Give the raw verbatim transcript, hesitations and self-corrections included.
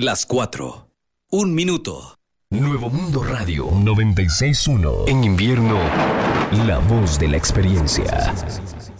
Las cuatro. Un minuto. Nuevo Mundo Radio noventa y seis punto uno. En invierno, la voz de la experiencia.